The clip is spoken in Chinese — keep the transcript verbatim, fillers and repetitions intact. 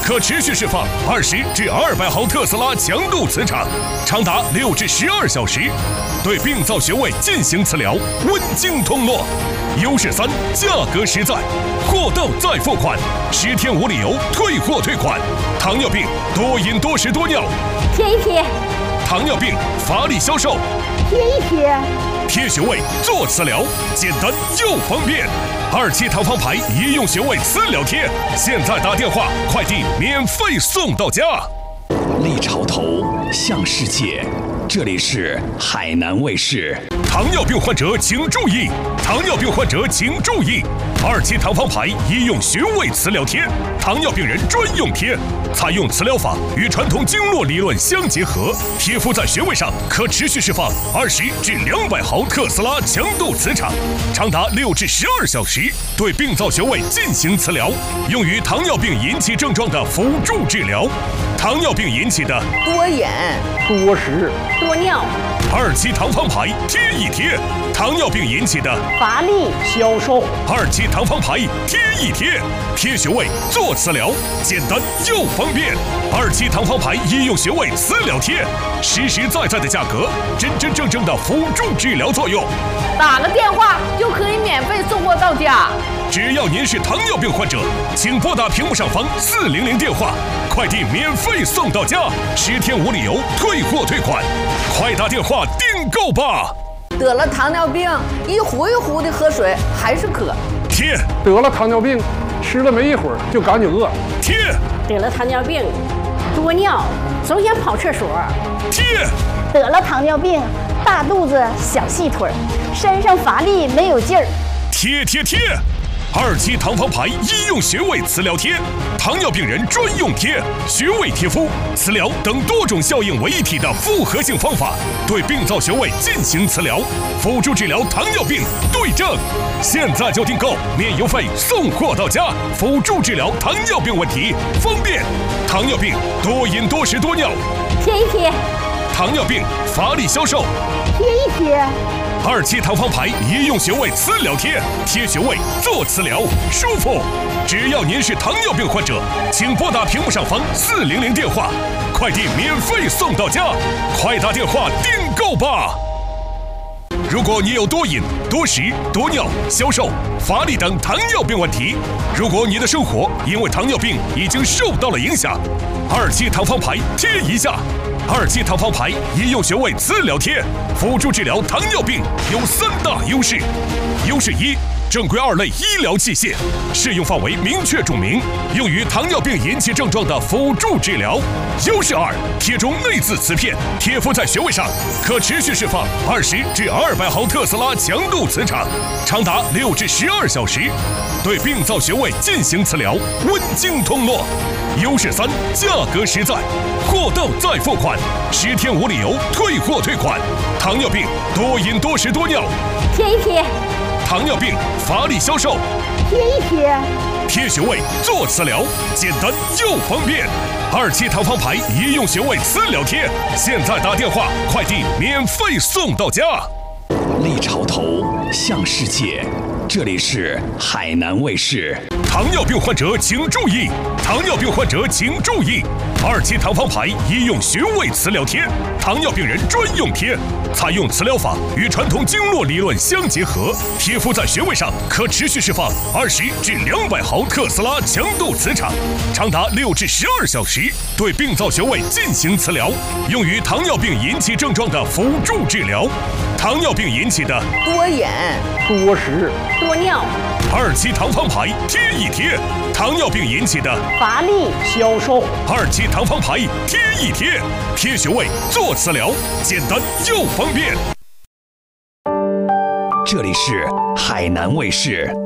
可持续释放二十至二百毫特斯拉强度磁场，长达六至十二小时，对病灶穴位进行磁疗，温经通络。优势三，价格实在，货到再付款，十天无理由退货退款。糖尿病多饮多食多尿， 贴一贴； 糖尿病乏力消瘦， 贴一贴； 贴穴位做磁疗，简单又方便。二期糖方牌医用穴位磁疗贴，现在打电话，快递免费送到家。 立潮头向世界，这里是海南卫视。 糖尿病患者请注意！糖尿病患者请注意！二期糖方牌医用穴位磁疗贴，糖尿病人专用贴，采用磁疗法与传统经络理论相结合，贴敷在穴位上可持续释放二十至两百毫特斯拉强度磁场，长达六至十二小时，对病灶穴位进行磁疗，用于糖尿病引起症状的辅助治疗。糖尿病引起的多饮、 多食、 多尿。 二期糖方牌贴一贴，糖尿病引起的乏力、 消瘦。 二期糖方牌贴一贴，贴穴位做磁疗，简单又方便。二期糖方牌医用穴位磁疗贴，实实在在的价格，真真正正的辅助治疗作用。 打个电话就可以免费送货到家。 只要您是糖尿病患者，请拨打屏幕上方四零零电话，快递免费送到家，十天无理由退货退款，快打电话订购吧。 得了糖尿病，一壶一壶的喝水还是渴。 贴。 得了糖尿病，吃了没一会儿就赶紧饿。 贴。 得了糖尿病，多尿，总想跑厕所。 贴。 得了糖尿病，大肚子小细腿，身上乏力没有劲儿。 贴贴贴。二期糖方牌医用穴位磁疗贴，糖尿病人专用贴，穴位贴敷、磁疗等多种效应为一体的复合性方法，对病灶穴位进行磁疗，辅助治疗糖尿病对症。现在就订购，免邮费送货到家，辅助治疗糖尿病问题，方便。糖尿病多饮多食多尿， 贴一贴； 糖尿病乏力消瘦， 贴一贴。 二期糖方牌医用穴位磁疗贴，贴穴位做磁疗，舒服。只要您是糖尿病患者，请拨打屏幕上方四零零电话，快递免费送到家，快打电话订购吧。如果你有多饮、多食、多尿、消瘦、乏力等糖尿病问题，如果你的生活因为糖尿病已经受到了影响，二期糖方牌贴一下。二期糖方牌医用穴位磁疗贴，辅助治疗糖尿病有三大优势。优势一，正规二类医疗器械，适用范围明确注明，用于糖尿病引起症状的辅助治疗。优势二，贴中内置磁片，贴敷在穴位上，可持续释放二十至二百毫特斯拉强度磁场，长达六至十二小时，对病灶穴位进行磁疗，温经通络。优势三，价格实在，货到再付款，十天无理由退货退款。糖尿病多饮多食多尿， 贴一贴； 糖尿病乏力消瘦， 贴一贴。 贴穴位做磁疗，简单又方便。二期糖方牌医用穴位磁疗贴，现在打电话，快递免费送到家。 立潮头向世界，这里是海南卫视。 糖尿病患者请注意！糖尿病患者请注意！二期糖方牌医用穴位磁疗贴，糖尿病人专用贴，采用磁疗法与传统经络理论相结合，贴敷在穴位上可持续释放二十至两百毫特斯拉强度磁场，长达六至十二小时，对病灶穴位进行磁疗，用于糖尿病引起症状的辅助治疗。糖尿病引起的多饮、 多食、 多尿。 二期糖方牌贴一贴，糖尿病引起的乏力、 消瘦。 二期糖方牌贴一贴，贴穴位做磁疗，简单又方便。 这里是海南卫视。